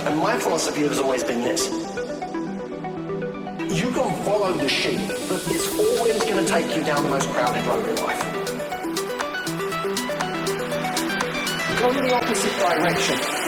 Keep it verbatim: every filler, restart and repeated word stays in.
And my philosophy has always been this. You can follow the sheep, but it's always going to take you down the most crowded road in life. Go in the opposite direction.